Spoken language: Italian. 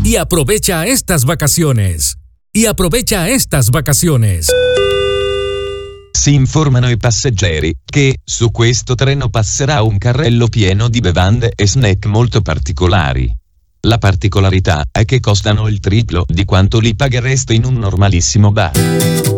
y aprovecha estas vacaciones. Si informano i passeggeri che su questo treno passerà un carrello pieno di bevande e snack molto particolari. La particolarità è che costano il triplo di quanto li paghereste in un normalissimo bar.